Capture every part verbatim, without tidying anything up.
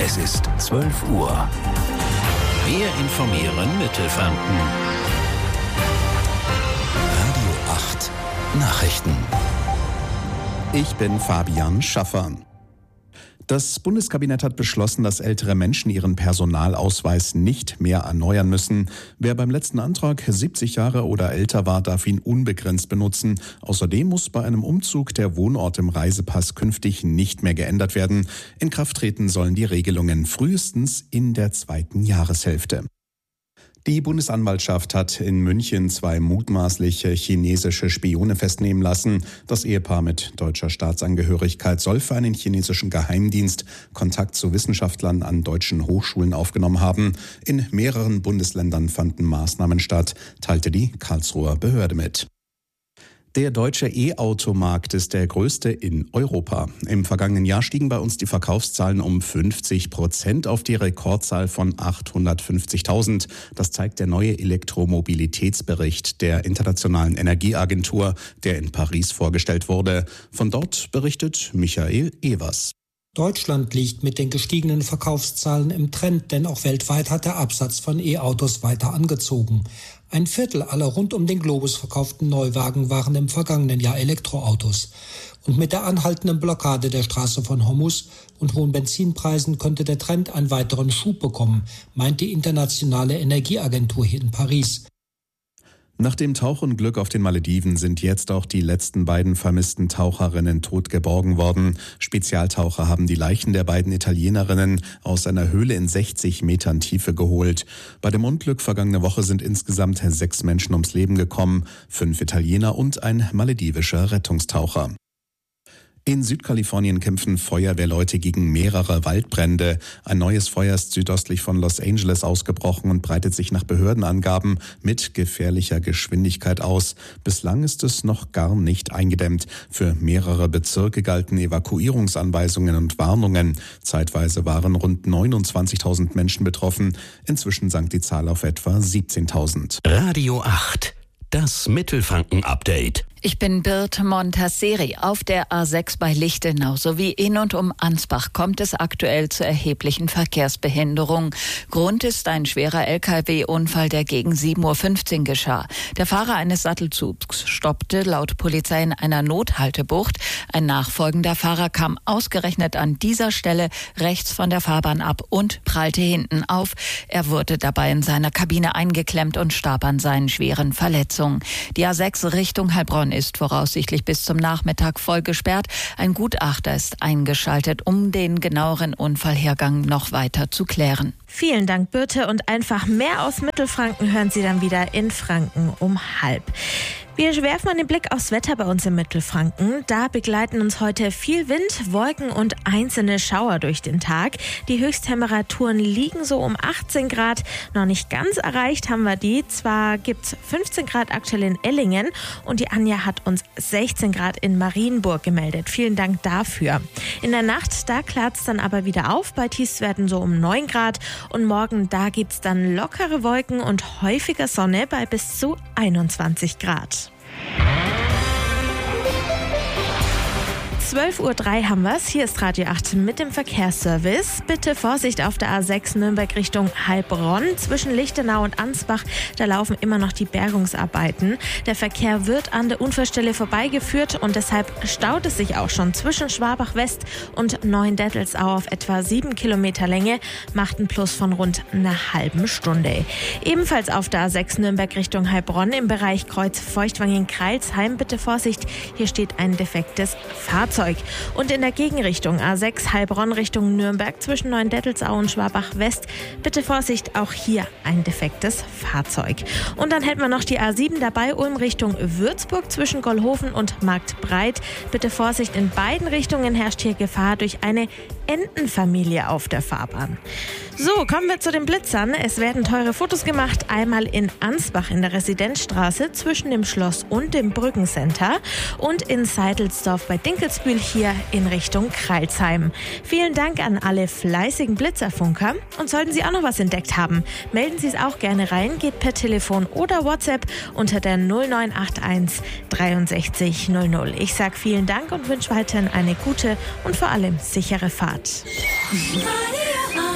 Es ist zwölf Uhr. Wir informieren Mittelfranken. Radio acht Nachrichten. Ich bin Fabian Schaffer. Das Bundeskabinett hat beschlossen, dass ältere Menschen ihren Personalausweis nicht mehr erneuern müssen. Wer beim letzten Antrag siebzig Jahre oder älter war, darf ihn unbegrenzt benutzen. Außerdem muss bei einem Umzug der Wohnort im Reisepass künftig nicht mehr geändert werden. In Kraft treten sollen die Regelungen frühestens in der zweiten Jahreshälfte. Die Bundesanwaltschaft hat in München zwei mutmaßliche chinesische Spione festnehmen lassen. Das Ehepaar mit deutscher Staatsangehörigkeit soll für einen chinesischen Geheimdienst Kontakt zu Wissenschaftlern an deutschen Hochschulen aufgenommen haben. In mehreren Bundesländern fanden Maßnahmen statt, teilte die Karlsruher Behörde mit. Der deutsche E-Auto-Markt ist der größte in Europa. Im vergangenen Jahr stiegen bei uns die Verkaufszahlen um fünfzig Prozent auf die Rekordzahl von achthundertfünfzigtausend. Das zeigt der neue Elektromobilitätsbericht der Internationalen Energieagentur, der in Paris vorgestellt wurde. Von dort berichtet Michael Evers. Deutschland liegt mit den gestiegenen Verkaufszahlen im Trend, denn auch weltweit hat der Absatz von E-Autos weiter angezogen. Ein Viertel aller rund um den Globus verkauften Neuwagen waren im vergangenen Jahr Elektroautos. Und mit der anhaltenden Blockade der Straße von Hormuz und hohen Benzinpreisen könnte der Trend einen weiteren Schub bekommen, meint die Internationale Energieagentur hier in Paris. Nach dem Tauchunglück auf den Malediven sind jetzt auch die letzten beiden vermissten Taucherinnen tot geborgen worden. Spezialtaucher haben die Leichen der beiden Italienerinnen aus einer Höhle in sechzig Metern Tiefe geholt. Bei dem Unglück vergangene Woche sind insgesamt sechs Menschen ums Leben gekommen, fünf Italiener und ein maledivischer Rettungstaucher. In Südkalifornien kämpfen Feuerwehrleute gegen mehrere Waldbrände. Ein neues Feuer ist südöstlich von Los Angeles ausgebrochen und breitet sich nach Behördenangaben mit gefährlicher Geschwindigkeit aus. Bislang ist es noch gar nicht eingedämmt. Für mehrere Bezirke galten Evakuierungsanweisungen und Warnungen. Zeitweise waren rund neunundzwanzigtausend Menschen betroffen. Inzwischen sank die Zahl auf etwa siebzehntausend. Radio acht. Das Mittelfranken-Update. Ich bin Birte Montasseri. Auf der A sechs bei Lichtenau sowie in und um Ansbach kommt es aktuell zu erheblichen Verkehrsbehinderungen. Grund ist ein schwerer L K W-Unfall, der gegen sieben Uhr fünfzehn geschah. Der Fahrer eines Sattelzugs stoppte laut Polizei in einer Nothaltebucht. Ein nachfolgender Fahrer kam ausgerechnet an dieser Stelle rechts von der Fahrbahn ab und prallte hinten auf. Er wurde dabei in seiner Kabine eingeklemmt und starb an seinen schweren Verletzungen. Die A sechs Richtung Heilbronn ist voraussichtlich bis zum Nachmittag voll gesperrt. Ein Gutachter ist eingeschaltet, um den genaueren Unfallhergang noch weiter zu klären. Vielen Dank, Birte. Und einfach mehr aus Mittelfranken hören Sie dann wieder in Franken um halb. Wir werfen mal den Blick aufs Wetter bei uns in Mittelfranken. Da begleiten uns heute viel Wind, Wolken und einzelne Schauer durch den Tag. Die Höchsttemperaturen liegen so um achtzehn Grad. Noch nicht ganz erreicht haben wir die. Zwar gibt es fünfzehn Grad aktuell in Ellingen und die Anja hat uns sechzehn Grad in Marienburg gemeldet. Vielen Dank dafür. In der Nacht, da klart es dann aber wieder auf. Bei Tiefstwerten so um neun Grad. Und morgen, da gibt es dann lockere Wolken und häufiger Sonne bei bis zu einundzwanzig Grad. zwölf Uhr drei haben wir es. Hier ist Radio acht mit dem Verkehrsservice. Bitte Vorsicht auf der A sechs Nürnberg Richtung Heilbronn. Zwischen Lichtenau und Ansbach, da laufen immer noch die Bergungsarbeiten. Der Verkehr wird an der Unfallstelle vorbeigeführt und deshalb staut es sich auch schon zwischen Schwabach West und Neuendettelsau auf etwa sieben Kilometer Länge, macht einen Plus von rund einer halben Stunde. Ebenfalls auf der A sechs Nürnberg Richtung Heilbronn im Bereich Kreuz Feuchtwangen-Kreilsheim. Bitte Vorsicht, hier steht ein defektes Fahrzeug. Und in der Gegenrichtung A sechs Heilbronn Richtung Nürnberg zwischen Neuendettelsau und Schwabach West. Bitte Vorsicht, auch hier ein defektes Fahrzeug. Und dann hätten wir noch die A sieben dabei, Ulm Richtung Würzburg zwischen Gollhofen und Marktbreit. Bitte Vorsicht, in beiden Richtungen herrscht hier Gefahr durch eine Entenfamilie auf der Fahrbahn. So, kommen wir zu den Blitzern. Es werden teure Fotos gemacht. Einmal in Ansbach in der Residenzstraße zwischen dem Schloss und dem Brückencenter und in Seidelsdorf bei Dinkelsbühl hier in Richtung Kreilsheim. Vielen Dank an alle fleißigen Blitzerfunker. Und sollten Sie auch noch was entdeckt haben, melden Sie es auch gerne rein. Geht per Telefon oder WhatsApp unter der null neun acht eins dreiundsechzig null null. Ich sage vielen Dank und wünsche weiterhin eine gute und vor allem sichere Fahrt.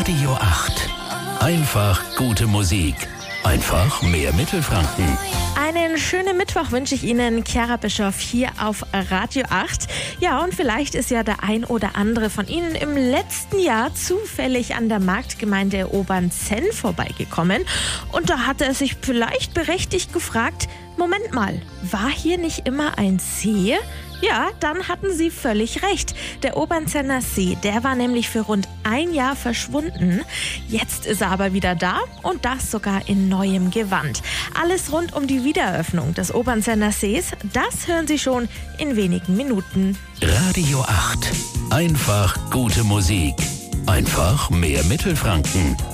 Radio acht. Einfach gute Musik. Einfach mehr Mittelfranken. Einen schönen Mittwoch wünsche ich Ihnen, Chiara Bischoff hier auf Radio acht. Ja, und vielleicht ist ja der ein oder andere von Ihnen im letzten Jahr zufällig an der Marktgemeinde Obernzenn vorbeigekommen. Und da hatte er sich vielleicht berechtigt gefragt, Moment mal, war hier nicht immer ein See? Ja, dann hatten Sie völlig recht. Der Obernzenner See, der war nämlich für rund ein Jahr verschwunden. Jetzt ist er aber wieder da und das sogar in neuem Gewand. Alles rund um die Wiedereröffnung des Obernzenner Sees, das hören Sie schon in wenigen Minuten. Radio acht. Einfach gute Musik. Einfach mehr Mittelfranken.